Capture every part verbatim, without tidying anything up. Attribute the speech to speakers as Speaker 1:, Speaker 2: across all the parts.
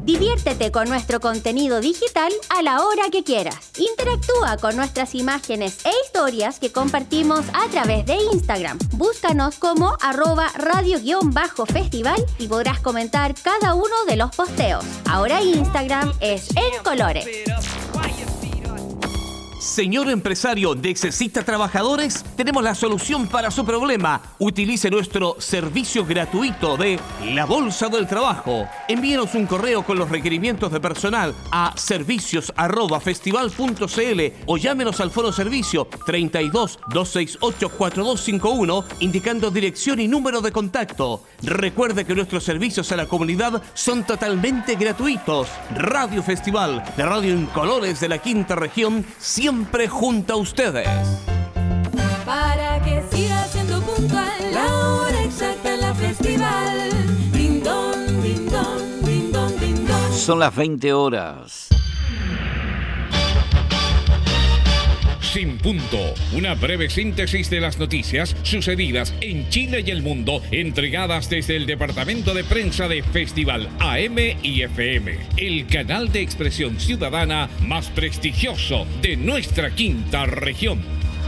Speaker 1: Diviértete con nuestro contenido digital a la hora que quieras. Interactúa con nuestras imágenes e historias que compartimos a través de Instagram. Búscanos como arroba radio-festival y podrás comentar cada uno de los posteos. Ahora Instagram es en colores.
Speaker 2: Señor empresario, ¿necesita trabajadores? Tenemos la solución para su problema. Utilice nuestro servicio gratuito de La Bolsa del Trabajo. Envíenos un correo con los requerimientos de personal a servicios arroba festival punto cl o llámenos al foro servicio treinta y dos, doscientos sesenta y ocho, cuarenta y dos cincuenta y uno indicando dirección y número de contacto. Recuerde que nuestros servicios a la comunidad son totalmente gratuitos. Radio Festival, la radio en colores de la quinta región, siempre junto a ustedes.
Speaker 3: Para que siga siendo puntual, la hora exacta en la festival. Din don, din don, din don, din don.
Speaker 4: Son las veinte horas.
Speaker 5: Sin punto, una breve síntesis de las noticias sucedidas en Chile y el mundo, entregadas desde el departamento de prensa de Festival A M y F M, el canal de expresión ciudadana más prestigioso de nuestra quinta región.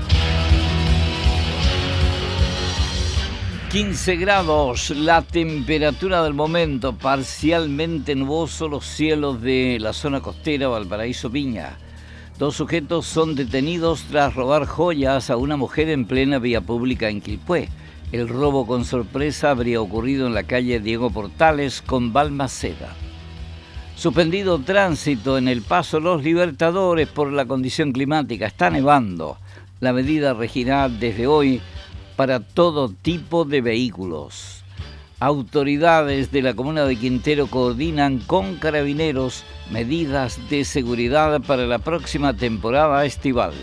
Speaker 4: quince grados, la temperatura del momento, parcialmente nuboso los cielos de la zona costera Valparaíso Viña. Dos sujetos son detenidos tras robar joyas a una mujer en plena vía pública en Quilpué. El robo con sorpresa habría ocurrido en la calle Diego Portales con Balmaceda. Suspendido tránsito en el Paso Los Libertadores por la condición climática. Está nevando. La medida regirá desde hoy para todo tipo de vehículos. Autoridades de la comuna de Quintero coordinan con carabineros medidas de seguridad para la próxima temporada estival.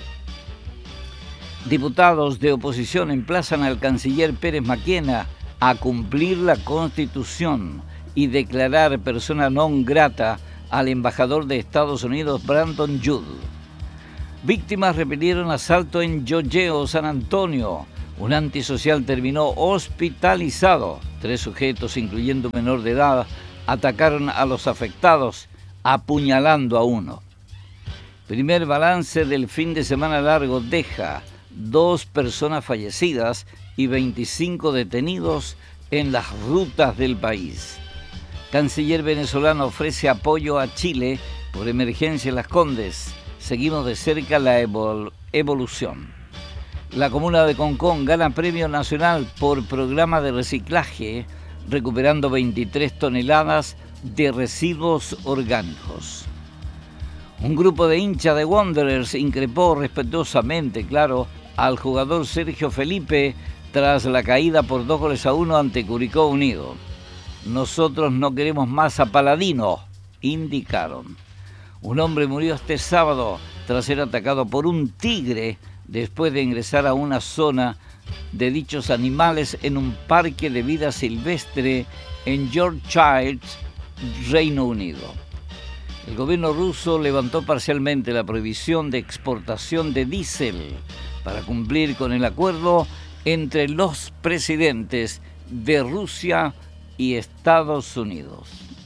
Speaker 4: Diputados de oposición emplazan al canciller Pérez Maquena a cumplir la Constitución y declarar persona non grata al embajador de Estados Unidos Brandon Judd. Víctimas repelieron asalto en Yoyeo, San Antonio. Un antisocial terminó hospitalizado. Tres sujetos, incluyendo un menor de edad, atacaron a los afectados, apuñalando a uno. Primer balance del fin de semana largo deja dos personas fallecidas y veinticinco detenidos en las rutas del país. Canciller venezolano ofrece apoyo a Chile por emergencia en Las Condes. Seguimos de cerca la evol- evolución. La comuna de Concón gana premio nacional por programa de reciclaje, recuperando veintitrés toneladas de residuos orgánicos. Un grupo de hinchas de Wanderers increpó respetuosamente, claro, al jugador Sergio Felipe tras la caída por dos goles a uno ante Curicó Unido. Nosotros no queremos más a Paladino, indicaron. Un hombre murió este sábado tras ser atacado por un tigre después de ingresar a una zona de dichos animales en un parque de vida silvestre en Yorkshire, Reino Unido. El gobierno ruso levantó parcialmente la prohibición de exportación de diésel para cumplir con el acuerdo entre los presidentes de Rusia y Estados Unidos.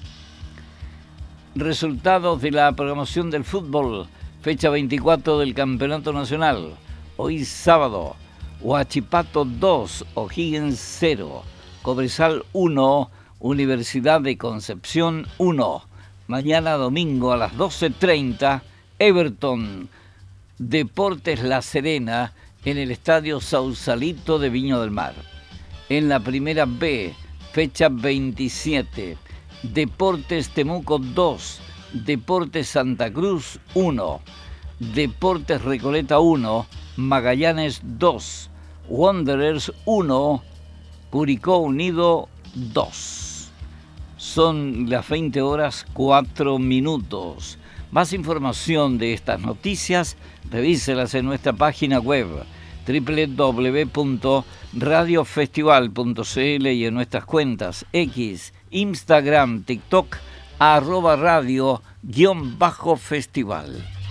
Speaker 4: Resultados de la programación del fútbol, fecha veinticuatro del Campeonato Nacional. Hoy sábado, Huachipato dos, O'Higgins cero, Cobresal uno, Universidad de Concepción uno. Mañana domingo a las doce treinta, Everton, Deportes La Serena en el Estadio Sausalito de Viña del Mar. En la Primera B, fecha veintisiete, Deportes Temuco dos, Deportes Santa Cruz uno, Deportes Recoleta uno, Magallanes dos, Wanderers uno, Curicó Unido dos. Son las veinte horas cuatro minutos. Más información de estas noticias, revíselas en nuestra página web doble u doble u doble u punto radio festival punto c l y en nuestras cuentas X, Instagram, TikTok, arroba radio guión bajo festival.